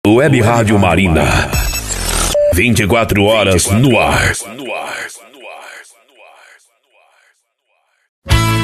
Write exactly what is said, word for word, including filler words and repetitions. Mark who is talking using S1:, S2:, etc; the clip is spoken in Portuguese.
S1: Web Rádio Marina. vinte e quatro horas no ar.